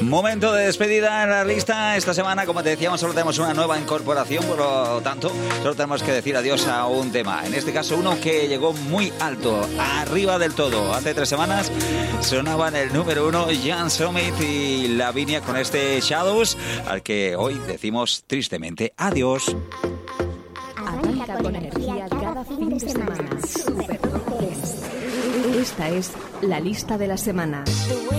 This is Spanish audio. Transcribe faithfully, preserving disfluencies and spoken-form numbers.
Momento de despedida en la lista. Esta semana, como te decíamos, solo tenemos una nueva incorporación, por lo tanto, solo tenemos que decir adiós a un tema. En este caso, uno que llegó muy alto, arriba del todo. Hace tres semanas sonaba en el número uno Jan Summit y Lavinia con este Shadows, al que hoy decimos tristemente adiós. Arranca con energía cada fin de semana. Esta es la lista de la semana.